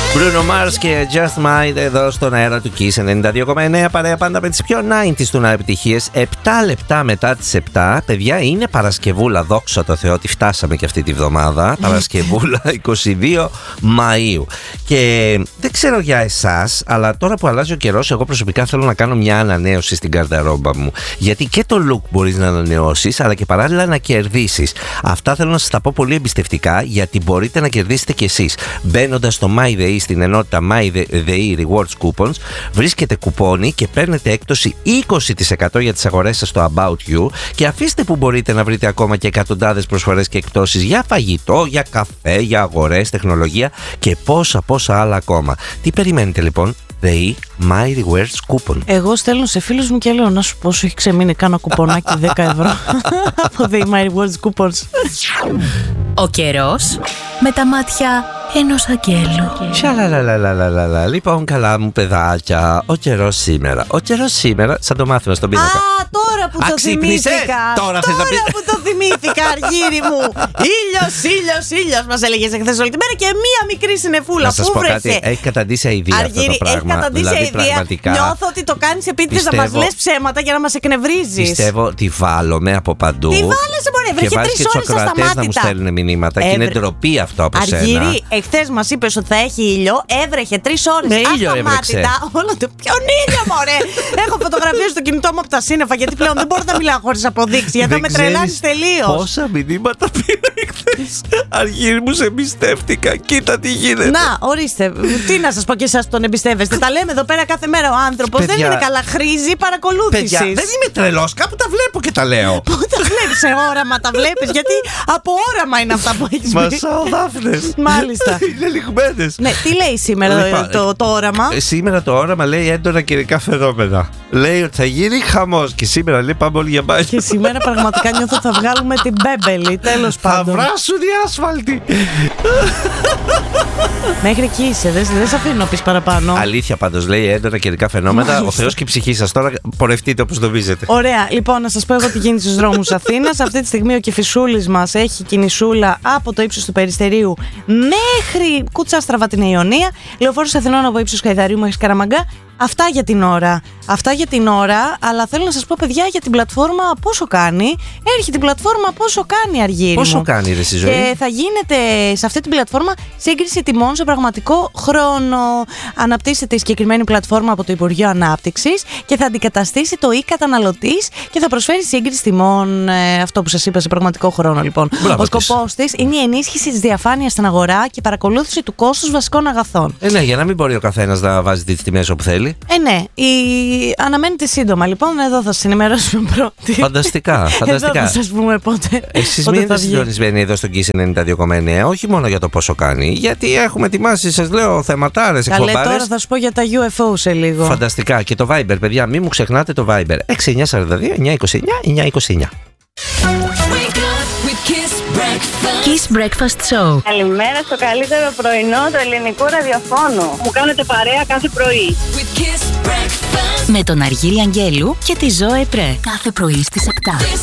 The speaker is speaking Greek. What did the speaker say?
Bruno Mars και Just Mind εδώ στον αέρα του Kiss 92,9. Παρέα πάντα με τις πιο 90's του επιτυχίες. 7 λεπτά μετά τις 7. Παιδιά, είναι Παρασκευούλα. Δόξα τω Θεώ ότι φτάσαμε και αυτή τη βδομάδα. Παρασκευούλα 22 Μαΐου. Και δεν ξέρω για εσάς, αλλά τώρα που αλλάζει ο καιρός, εγώ προσωπικά θέλω να κάνω μια ανανέωση στην καρδαρόμπα μου. Γιατί και το look μπορείς να ανανεώσεις, αλλά και παράλληλα να κερδίσεις. Αυτά θέλω να σας τα πω πολύ εμπιστευτικά, γιατί μπορείτε να κερδίσετε κι εσείς. Μπαίνοντας στο MyDay, στην ενότητα MyDay Rewards Coupons, βρίσκετε κουπόνι και παίρνετε έκπτωση 20% για τις αγορές σας στο About You, και αφήστε που μπορείτε να βρείτε ακόμα και εκατοντάδες προσφορές και εκπτώσεις για φαγητό, για καφέ, για αγορές, τεχνολογία και πόσα άλλα ακόμα. Τι περιμένετε λοιπόν? The My Rewards Coupon. Εγώ στέλνω σε φίλους μου και λέω να σου πω, σου έχει ξεμείνει κάνα κουπονάκι 10 ευρώ από The My Rewards Coupons. Ο καιρός με τα μάτια ενός αγγέλου. Σαλαλαλαλαλαλα. Λοιπόν, καλά μου παιδάκια, ο καιρός σήμερα, σαν το μάθημα στον πίνακα. Α, τώρα που το θυμήθηκα. Τώρα που το θυμήθηκα, Αργύρι μου. Ήλιος, μας έλεγες εχθές όλη τη μέρα και μία μικρή συννεφούλα. Να σας πω κάτι, έχει καταντήσει αηδία αυτό το πράγμα. Έχει καταντήσει αηδία. Νιώθω ότι το κάνεις επίτηδες να μας λες ψέματα για να μας εκνευρίζεις. Πιστεύω ότι βάλλομαι από παντού. Τι βάλεσαι, μπορεί, βρέχε 3 ώρες στα σταμάτητα. Να μου στέλνουν μηνύματα και είναι ντροπή αυτό από σένα. Αργύρι, εχθές μας είπες ότι θα έχει ήλιο, έβρεχε 3 ώρες ασταμάτητα. Ποιον ήλιο, μωρέ! Έχω φωτογραφίες στο κινητό μου από τα σύννεφα, γιατί πλέον δεν μπορώ να μιλάω χωρίς αποδείξεις, γιατί θα με τρελάνεις τελείως. Πόσα μηνύματα πήρα εχθές. Αργύρι μου, σε εμπιστεύτηκα. Κοίτα τι γίνεται. Να, ορίστε. Τι να σας πω και εσάς τον εμπιστεύεστε. Τα λέμε εδώ πέρα κάθε μέρα. Ο άνθρωπος δεν είναι καλά. Χρήζει παρακολούθησης. Δεν είμαι τρελός. Κάπου τα βλέπω και τα λέω. Πού τα βλέπεις? Σε όραμα τα βλέπεις? Γιατί από όραμα είναι αυτά που έχεις πει. Μασάω δάφνες. Μάλιστα. Είναι λιγμένες. Ναι, τι λέει σήμερα το όραμα? Σήμερα το όραμα λέει έντονα καιρικά φαινόμενα. Λέει ότι θα γίνει χαμός. Και σήμερα λέει πάμε όλοι για μπάνιο. Και σήμερα πραγματικά νιώθω ότι θα βγάλουμε την μπέμπελη. Τέλος πάντων. Θα βράσουν οι άσφαλτοι. Μέχρι εκεί είσαι, δεν σε αφήνω να πεις παραπάνω. Αλήθεια πάντως, λέει έντονα καιρικά φαινόμενα. Ο Θεός και η ψυχή σας. Τώρα πορευτείτε όπως νομίζετε. Ωραία, λοιπόν, να σας πω εγώ τι γίνεται στους δρόμους Αθήνας. Αυτή τη στιγμή ο Κηφισούλης μας έχει κινησούλα από το ύψος του Περιστερίου μέχρι Κουτσάστραβα την Ιωνία. Λεωφόρος Αθηνών από ύψος Χαϊδαρίου μέχρι Καραμαγκά. Αυτά για την ώρα, αλλά θέλω να σας πω, παιδιά, για την πλατφόρμα πόσο κάνει. Έρχεται την πλατφόρμα πόσο κάνει, Αργύρι. Πόσο κάνει, ρε, στη ζωή. Και θα γίνεται σε αυτή την πλατφόρμα σύγκριση τιμών σε πραγματικό χρόνο. Αναπτύσσεται η συγκεκριμένη πλατφόρμα από το Υπουργείο Ανάπτυξης και θα αντικαταστήσει το e-καταναλωτής και θα προσφέρει σύγκριση τιμών. Αυτό που σας είπα, σε πραγματικό χρόνο, λοιπόν. Ο σκοπός της είναι η ενίσχυση της διαφάνειας στην αγορά και η παρακολούθηση του κόστους βασικών αγαθών. Ναι, για να μην μπορεί ο καθένας να βάζει τις τιμές όπου θέλει. Ναι, αναμένεται σύντομα, λοιπόν. Εδώ θα σας ενημερώσουμε πρώτη. Φανταστικά. Εδώ θα σας πούμε πότε. Εσείς μείνετε συντονισμένοι εδώ στο Kiss 92,9, όχι μόνο για το πόσο κάνει, γιατί έχουμε ετοιμάσει, σας λέω, θεματάρες, εκπομπάρες. Καλέ, τώρα θα σου πω για τα UFO σε λίγο. Φανταστικά. Και το Viber, παιδιά, μην μου ξεχνάτε το Viber. 6942 929 929. Kiss Breakfast Show. Καλημέρα στο καλύτερο πρωινό του ελληνικού ραδιοφώνου. Μου κάνετε παρέα κάθε πρωί. Με τον Αργύρι Αγγέλου και τη Ζωέ Πρέ. Κάθε πρωί στις 7.